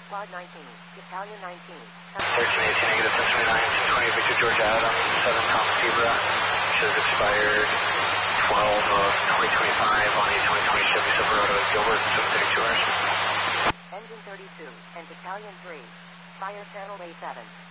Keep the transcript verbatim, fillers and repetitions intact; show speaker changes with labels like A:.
A: Quad nineteen, Italian nineteen.
B: thirteen eighteen, negative ten twenty-nine, ten twenty, Victor George Adams, seven Thomas Zebra. Shows expired twelve of twenty twenty-five on a twenty twenty Chevy Silverado at Gilbert, seven thirty-two hours.
A: Engine thirty-two, and Italian three. Fire channel A seven.